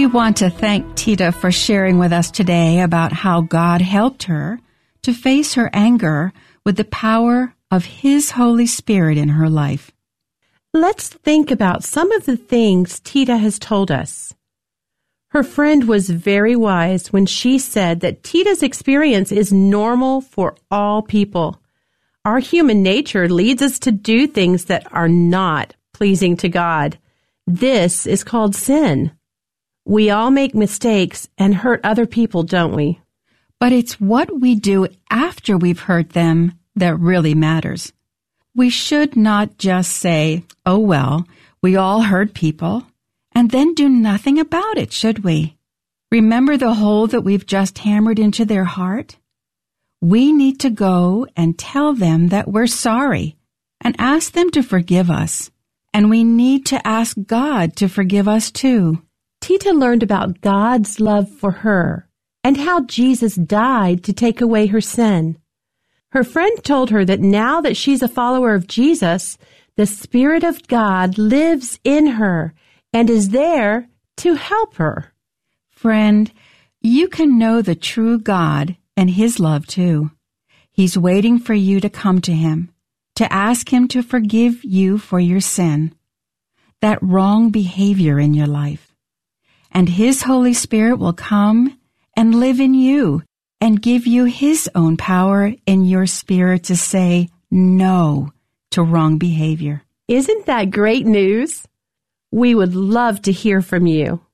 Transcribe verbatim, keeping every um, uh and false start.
We want to thank Tita for sharing with us today about how God helped her to face her anger with the power of His Holy Spirit in her life. Let's think about some of the things Tita has told us. Her friend was very wise when she said that Tita's experience is normal for all people. Our human nature leads us to do things that are not pleasing to God. This is called sin. We all make mistakes and hurt other people, don't we? But it's what we do after we've hurt them that really matters. We should not just say, oh, well, we all hurt people, and then do nothing about it, should we? Remember the hole that we've just hammered into their heart? We need to go and tell them that we're sorry and ask them to forgive us. And we need to ask God to forgive us too. Tita learned about God's love for her and how Jesus died to take away her sin. Her friend told her that now that she's a follower of Jesus, the Spirit of God lives in her and is there to help her. Friend, you can know the true God and His love too. He's waiting for you to come to Him, to ask Him to forgive you for your sin, that wrong behavior in your life. And His Holy Spirit will come and live in you and give you His own power in your spirit to say no to wrong behavior. Isn't that great news? We would love to hear from you.